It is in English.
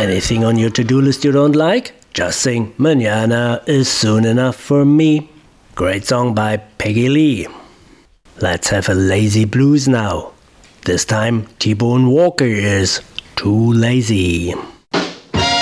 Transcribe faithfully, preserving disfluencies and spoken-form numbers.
Anything on your to-do list you don't like? Just sing Mañana is soon enough for me. Great song by Peggy Lee. Let's have a lazy blues now. This time T-Bone Walker is Too Lazy.